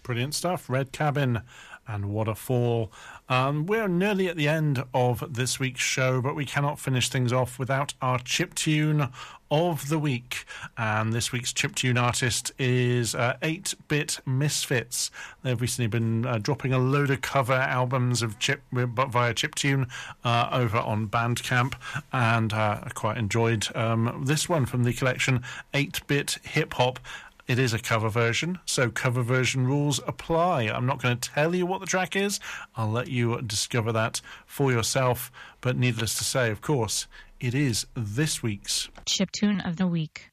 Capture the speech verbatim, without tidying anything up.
Brilliant stuff. Red Cabin and What a Fall. Um, we're nearly at the end of this week's show, but we cannot finish things off without our chiptune of the week. And this week's chiptune artist is uh, eight-Bit Misfits. They've recently been uh, dropping a load of cover albums of chip via chiptune uh, over on Bandcamp, and uh, I quite enjoyed um, this one from the collection, eight-Bit Hip Hop. It is a cover version, so cover version rules apply. I'm not going to tell you what the track is. I'll let you discover that for yourself. But needless to say, of course, it is this week's chiptune of the week.